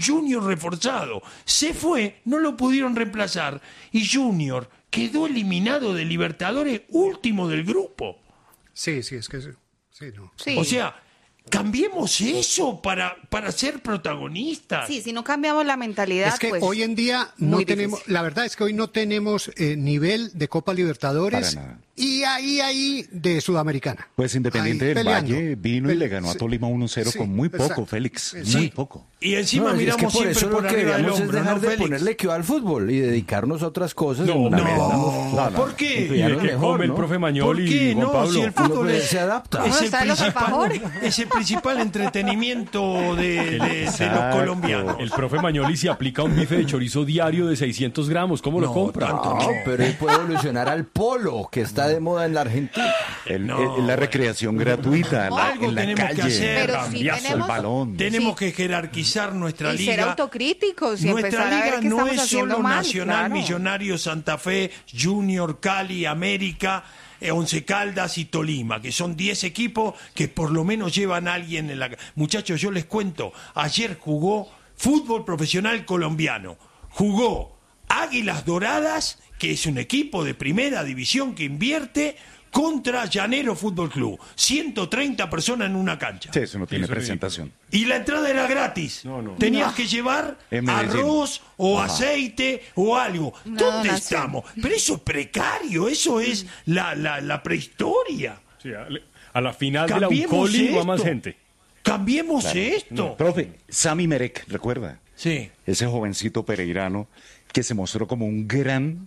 Junior reforzado. Se fue, no lo pudieron reemplazar y Junior quedó eliminado de Libertadores, último del grupo. Sí, es que sí, no. Sí. O sea, cambiemos eso para ser protagonistas. Sí, si no cambiamos la mentalidad, Es que pues, hoy en día no muy tenemos, difícil. la verdad es que hoy no tenemos nivel de Copa Libertadores Para nada. y ahí de Sudamericana. Pues Independiente Ahí del peleando. Valle vino y le ganó a Sí. Tolima 1-0 Sí, con muy poco, exacto. Félix. Sí. Muy poco. Y encima No, es que miramos por siempre eso por lo que arriba del deberíamos es hombro, dejar ¿no, de Félix? ponerle que al fútbol y dedicarnos a otras cosas. No, en una medida, no. ¿Por Y qué? de Claro, que mejor, come el ¿no? profe ¿Por Mañol qué y Juan no? Pablo. Si el fútbol Uno es, se adapta. No, están los alfajores. es el principal entretenimiento de los Exacto. colombianos. El profe Mañoli se aplica un bife de chorizo diario de 600 gramos. ¿Cómo lo No, compra? tanto No, pero él puede evolucionar al polo, que está de moda en la Argentina. La recreación gratuita Algo en la tenemos que calle. hacer. Pero sí Cambiazo, tenemos- el balón. Tenemos que jerarquizar nuestra Y liga. ser autocríticos y Nuestra empezar a ver liga qué no estamos es haciendo solo mal. Nacional, claro. Millonarios, Santa Fe, Junior, Cali, América, Once Caldas y Tolima, que son 10 equipos que por lo menos llevan a alguien en la... Muchachos, yo les cuento, ayer jugó fútbol profesional colombiano, jugó Águilas Doradas, que es un equipo de primera división que invierte, contra Llanero Fútbol Club. 130 personas en una cancha. Sí, eso no tiene Eso es presentación. Y la entrada era gratis. No. Tenías que llevar En Medellín. arroz o Ajá. aceite o algo. Una ¿Dónde donación. estamos? Pero eso es precario, eso es la prehistoria. Sí, a la final de la Cambiemos UCOLI va más esto. gente. Cambiemos esto. Profe, Sami Merek, ¿recuerda? Sí. Ese jovencito pereirano que se mostró como un gran,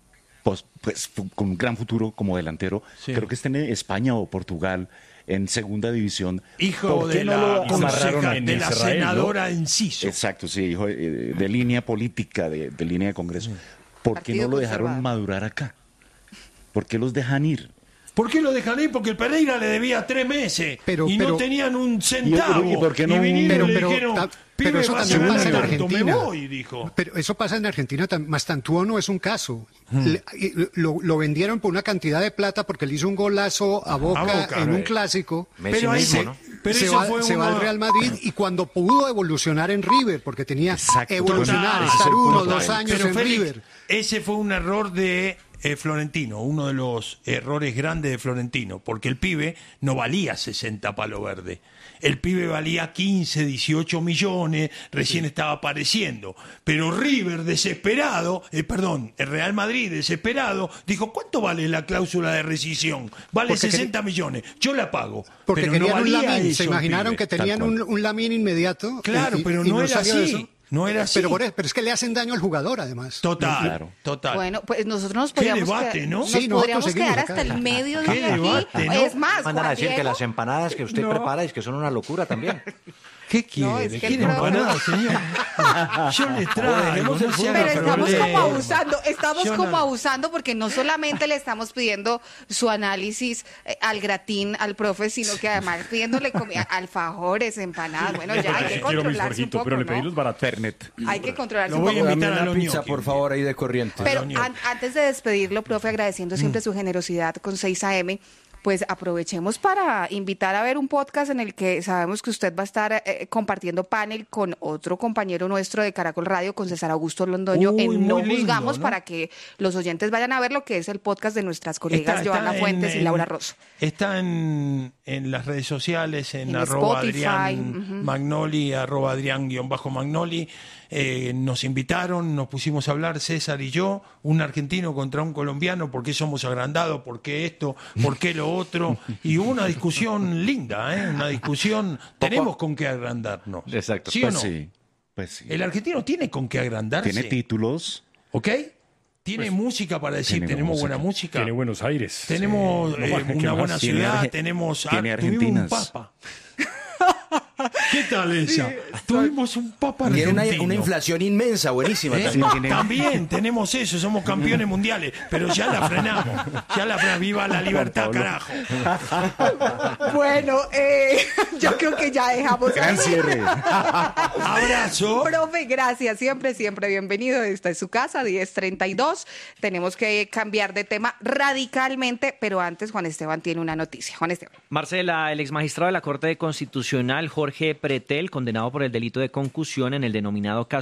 con un gran futuro como delantero. Sí. Creo que está en España o Portugal, en segunda división. Hijo ¿Por qué de no la, lo amarraron conseja- en de la Israel, ¿no? senadora Enciso. Exacto, sí, hijo de línea política, de línea de Congreso. ¿Por qué Partido no lo dejaron conservador. madurar acá? ¿Por qué los dejan ir? ¿Por qué lo dejan ir? Porque el Pereira le debía 3 meses Pero- y no pero- tenían un centavo. ¿Y por qué no? vinieron y le Pero- dijeron, pero pibe, eso vas también a pasa en ganar tanto, me Argentina. voy, dijo. Pero eso pasa en Argentina, Mastantuono no es un caso. Lo vendieron por una cantidad de plata porque le hizo un golazo a Boca en un clásico. Messi Pero ahí mismo, se- ¿no? pero se eso va, fue se va uno- al Real Madrid y cuando pudo evolucionar en River, porque tenía Exacto. evolucionar, Total, estar uno o total. 2 años Pero en Félix, River. ese fue un error de Florentino, uno de los errores grandes de Florentino, porque el pibe no valía 60 palo verde. El pibe valía 15, 18 millones, recién estaba apareciendo. Pero River desesperado, el Real Madrid desesperado, dijo, ¿cuánto vale la cláusula de rescisión? Vale Porque 60 millones, yo la pago. Porque pero querían no un valía Lamine, eso se el imaginaron pibe. que tenían Tal cual. un Lamine inmediato. Claro, pero no era salió de así. eso. No era así. Pero es que le hacen daño al jugador, además. Total, Claro. total. Bueno, pues nosotros nos Qué podríamos debate, quedar, ¿no? nos Sí, nosotros podríamos seguimos quedar acá. hasta el medio Qué día aquí. debate, ¿no? Es más, Mandan a Juan decir que Diego, las empanadas que usted prepara es que son una locura también. ¿Qué quiere? No, es que ¿Quiere el programa- empanada, señor? Yo le traigo, no se haga Pero estamos problema. como abusando, estamos Yo como no- abusando porque no solamente le estamos pidiendo su análisis al gratín al profe, sino que además pidiéndole alfajores, empanadas. Bueno, ya hay que Quiero mis controlarse un Jorgito, poco, pero le pedí ¿no? los baratos. Fernet. Hay que controlarse Lo un voy a poco. invitar Dame a una los pizza, ñoquis. por favor, ahí de corriente. Pero Doña. antes de despedirlo, profe, agradeciendo siempre su generosidad con 6 AM, pues aprovechemos para invitar a ver un podcast en el que sabemos que usted va a estar compartiendo panel con otro compañero nuestro de Caracol Radio, con César Augusto Londoño, Uy, en No muy lindo, Juzgamos, ¿no? para que los oyentes vayan a ver lo que es el podcast de nuestras colegas Está Joana Fuentes y Laura Rosso. Está en las redes sociales, en En arroba Spotify, Adrián Magnoli, arroba Adrián-Magnoli. Nos invitaron, nos pusimos a hablar César y yo, un argentino contra un colombiano, por qué somos agrandados, por qué esto, por qué lo otro. Y hubo una discusión linda, una discusión, tenemos con qué agrandarnos. Exacto. ¿Sí o Pues no? sí, pues sí. El argentino tiene con qué agrandarse. Tiene títulos. ¿Ok? Tiene música para decir, tiene tenemos música. buena música. Tiene Buenos Aires. Tenemos No más, ¿qué una más? buena Tiene ciudad, Arge- tenemos tiene tuvimos un Argentinas. papa. ¿Qué tal esa? Tuvimos un papa Tiene argentino. una inflación inmensa, buenísima. ¿Eh? también. También tenemos eso, somos campeones mundiales, pero ya la frenamos. Ya la frenamos. Viva la libertad, carajo. Bueno, yo creo que ya dejamos. Gran cierre. Abrazo. Profe, gracias. Siempre, siempre bienvenido. Esta es su casa, 10:32. Tenemos que cambiar de tema radicalmente, pero antes Juan Esteban tiene una noticia. Juan Esteban. Marcela, el exmagistrado de la Corte Constitucional, Jorge Pretel, condenado por el delito de concusión en el denominado caso